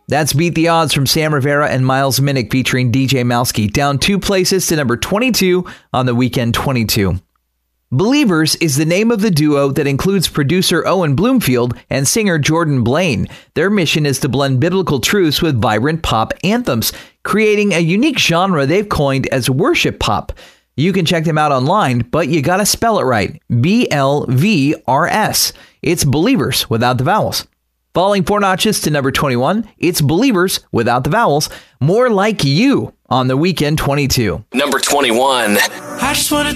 That's Beat the Odds from Sam Rivera and Miles Minnick featuring DJ Malski, down 2 places to number 22 on the Weekend 22. Believers is the name of the duo that includes producer Owen Bloomfield and singer Jordan Blaine. Their mission is to blend biblical truths with vibrant pop anthems, creating a unique genre they've coined as worship pop. You can check them out online, but you gotta spell it right. BLVRS. It's Believers without the vowels. Falling 4 notches to number 21, it's Believers without the vowels. More Like You on the Weekend 22. Number 21. I just want to